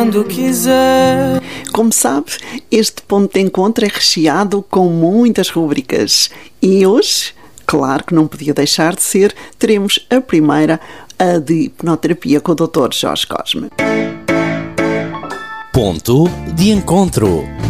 Quando quiser. Como sabe, este ponto de encontro é recheado com muitas rubricas. E hoje, claro que não podia deixar de ser, teremos a primeira, a de hipnoterapia com o Dr. Jorge Cosme. Ponto de encontro.